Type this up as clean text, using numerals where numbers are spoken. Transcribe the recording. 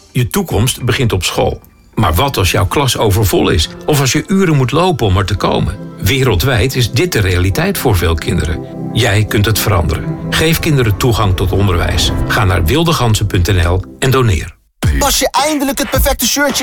Je toekomst begint op school. Maar wat als jouw klas overvol is? Of als je uren moet lopen om er te komen? Wereldwijd is dit de realiteit voor veel kinderen. Jij kunt het veranderen. Geef kinderen toegang tot onderwijs. Ga naar wildegansen.nl en doneer. Pas je eindelijk het perfecte shirtje